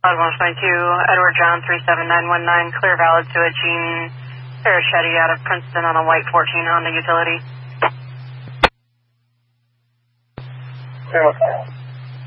Cloud 122, Edward John 37919, clear valid to a Gene Parachetti out of Princeton on a white 14 Honda utility. Yeah.